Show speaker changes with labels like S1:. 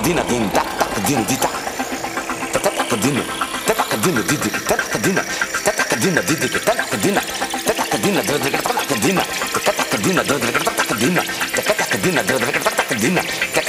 S1: tacadina, din, tacadina, dita. Tacadina, tacadina, didi, tacadina, tacadina, didi, tacadina, tacadina, tacadina, tacadina, tacadina, tacadina, tacadina, tacadina,